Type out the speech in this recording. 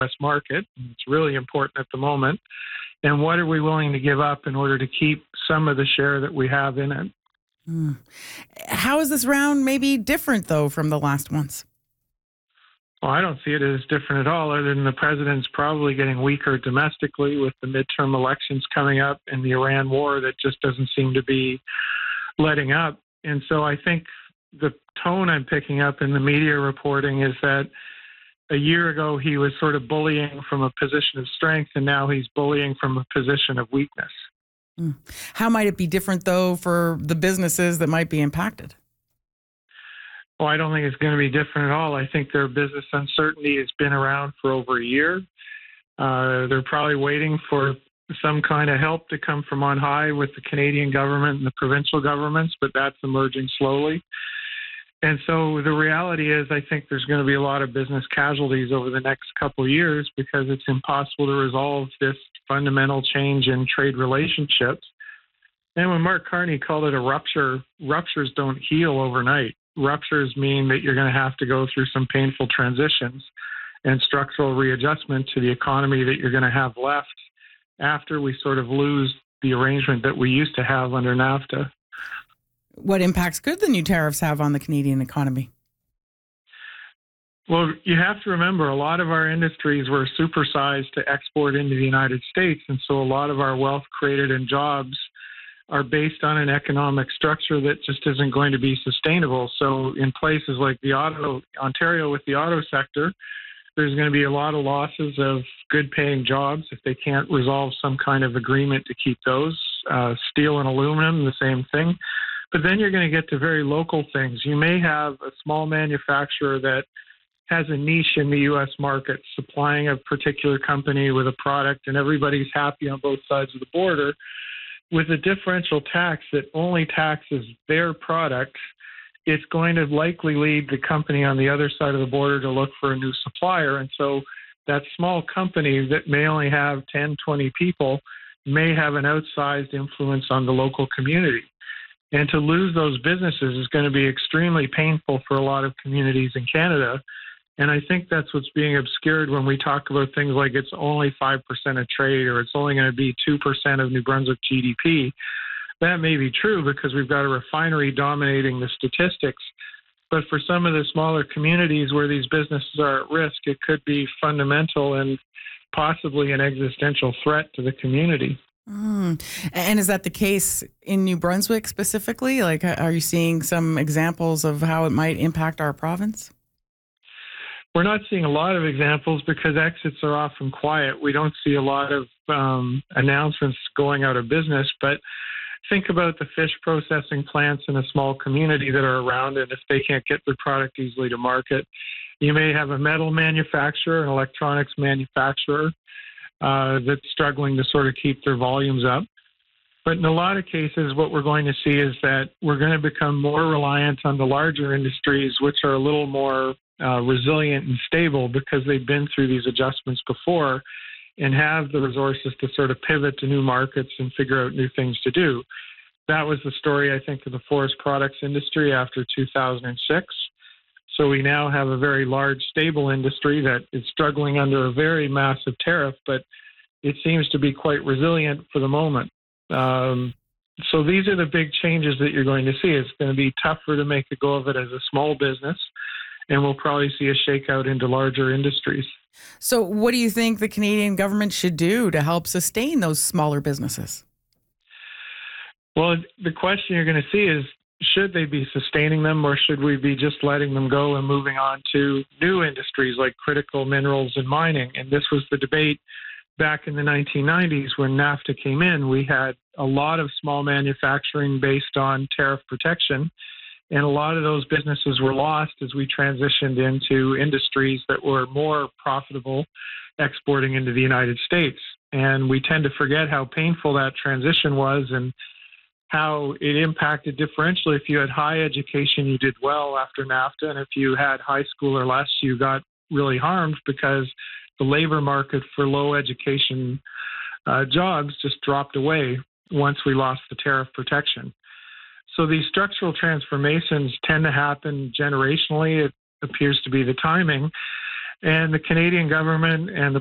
U.S. market. It's really important at the moment. And what are we willing to give up in order to keep some of the share that we have in it? How is this round maybe different, though, from the last ones? Well, I don't see it as different at all, other than the president's probably getting weaker domestically with the midterm elections coming up and the Iran war that just doesn't seem to be letting up. And so I think the tone I'm picking up in the media reporting is that a year ago he was sort of bullying from a position of strength, and now he's bullying from a position of weakness. How might it be different, though, for the businesses that might be impacted? Well, I don't think it's going to be different at all. I think their business uncertainty has been around for over a year. They're probably waiting for some kind of help to come from on high with the Canadian government and the provincial governments, but that's emerging slowly. And so the reality is I think there's going to be a lot of business casualties over the next couple of years because it's impossible to resolve this fundamental change in trade relationships. And when Mark Carney called it a rupture, ruptures don't heal overnight. Ruptures mean that you're going to have to go through some painful transitions and structural readjustment to the economy that you're going to have left after we sort of lose the arrangement that we used to have under NAFTA. What impacts could the new tariffs have on the Canadian economy? Well, you have to remember a lot of our industries were supersized to export into the United States, and so a lot of our wealth created in jobs are based on an economic structure that just isn't going to be sustainable. So in places like Ontario with the auto sector, there's going to be a lot of losses of good-paying jobs if they can't resolve some kind of agreement to keep those. Steel and aluminum, the same thing. But then you're going to get to very local things. You may have a small manufacturer that has a niche in the U.S. market, supplying a particular company with a product, and everybody's happy on both sides of the border. With a differential tax that only taxes their product, it's going to likely lead the company on the other side of the border to look for a new supplier. And so that small company that may only have 10, 20 people may have an outsized influence on the local community. And to lose those businesses is going to be extremely painful for a lot of communities in Canada. And I think that's what's being obscured when we talk about things like it's only 5% of trade or it's only going to be 2% of New Brunswick GDP. That may be true because we've got a refinery dominating the statistics. But for some of the smaller communities where these businesses are at risk, it could be fundamental and possibly an existential threat to the community. And is that the case in New Brunswick specifically? Like, are you seeing some examples of how it might impact our province? We're not seeing a lot of examples because exits are often quiet. We don't see a lot of announcements going out of business, but think about the fish processing plants in a small community that are around, and if they can't get their product easily to market. You may have a metal manufacturer, an electronics manufacturer that's struggling to sort of keep their volumes up. But in a lot of cases, what we're going to see is that we're going to become more reliant on the larger industries, which are a little more resilient and stable because they've been through these adjustments before and have the resources to sort of pivot to new markets and figure out new things to do. That was the story, I think, of the forest products industry after 2006. So we now have a very large, stable industry that is struggling under a very massive tariff, but it seems to be quite resilient for the moment. So these are the big changes that you're going to see. It's going to be tougher to make a go of it as a small business, and we'll probably see a shakeout into larger industries. So what do you think the Canadian government should do to help sustain those smaller businesses? Well, the question you're going to see is, should they be sustaining them, or should we be just letting them go and moving on to new industries like critical minerals and mining? And this was the debate back in the 1990s when NAFTA came in. We had a lot of small manufacturing based on tariff protection, and a lot of those businesses were lost as we transitioned into industries that were more profitable exporting into the United States. And we tend to forget how painful that transition was and how it impacted differentially. If you had high education, you did well after NAFTA, and if you had high school or less, you got really harmed because the labor market for low education jobs just dropped away once we lost the tariff protection. So these structural transformations tend to happen generationally. It appears to be the timing. And the Canadian government and the